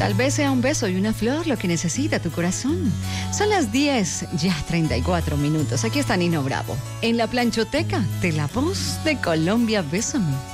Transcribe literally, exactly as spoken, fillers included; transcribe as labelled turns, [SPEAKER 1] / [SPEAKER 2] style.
[SPEAKER 1] Tal vez sea un beso y una flor lo que necesita tu corazón. Son las diez, ya treinta y cuatro minutos. Aquí está Nino Bravo, en la planchoteca de La Voz de Colombia. Bésame.